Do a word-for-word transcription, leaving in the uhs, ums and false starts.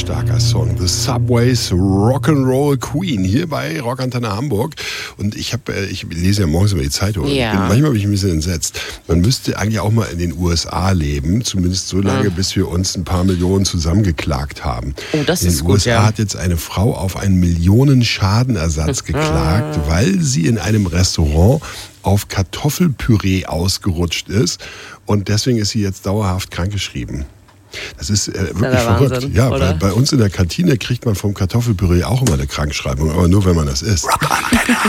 starker Song. The Subways Rock'n'Roll Queen hier bei Rockantenne Hamburg. Und ich habe, ich lese ja morgens immer die Zeitung. Ja. Ich bin, manchmal bin ich ein bisschen entsetzt. Man müsste eigentlich auch mal in den U S A leben, zumindest so lange, mhm. bis wir uns ein paar Millionen zusammengeklagt haben. Oh, das in ist den gut, U S A ja. hat jetzt eine Frau auf einen Millionen-Schadenersatz geklagt, weil sie in einem Restaurant auf Kartoffelpüree ausgerutscht ist. Und deswegen ist sie jetzt dauerhaft krankgeschrieben. Das ist äh, wirklich das ist verrückt. Wahnsinn, ja, oder? weil bei uns in der Kantine kriegt man vom Kartoffelpüree auch immer eine Krankschreibung, aber nur wenn man das isst.